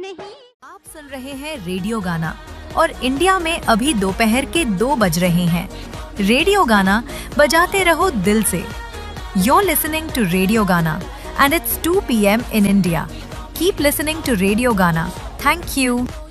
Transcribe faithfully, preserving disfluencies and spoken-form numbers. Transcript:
आप सुन रहे हैं रेडियो गाना और इंडिया में अभी दोपहर के दो बज रहे हैं। रेडियो गाना बजाते रहो दिल से। You're listening to Radio Gana and it's two p m in India. Keep listening to Radio Gana. Thank you.